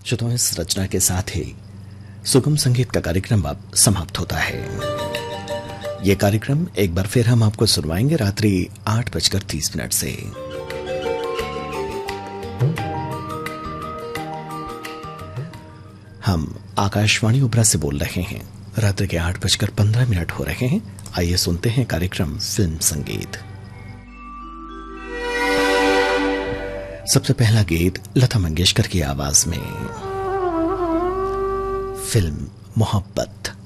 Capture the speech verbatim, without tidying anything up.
श्रोताओं, इस रचना के साथ ही सुगम संगीत का कार्यक्रम अब समाप्त होता है। ये कार्यक्रम एक बार फिर हम आपको सुनवाएंगे रात्रि आठ बजकर तीस मिनट से। हम आकाशवाणी उब्रा से बोल रहे हैं। रात्रि के आठ बजकर पंद्रह मिनट हो रहे हैं। आइए सुनते हैं कार्यक्रम फिल्म संगीत। सबसे पहला गीत लता मंगेशकर की आवाज में, फिल्म मोहब्बत।